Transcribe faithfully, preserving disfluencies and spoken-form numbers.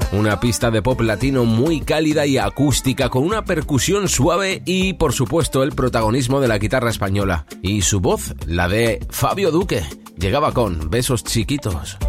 Una pista de pop latino muy cálida y acústica, con una percusión suave y, por supuesto, el protagonismo de la guitarra española. Y su voz, la de Fabio Duque, llegaba con Besos Chiquitos.